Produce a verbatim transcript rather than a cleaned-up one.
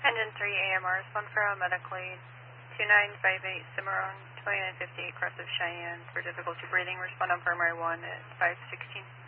Engine three A M R, respond for a medic lead, two nine five eight Cimarron, twenty-nine fifty-eight cross of Cheyenne. For difficulty breathing, respond on primary one at five sixteen.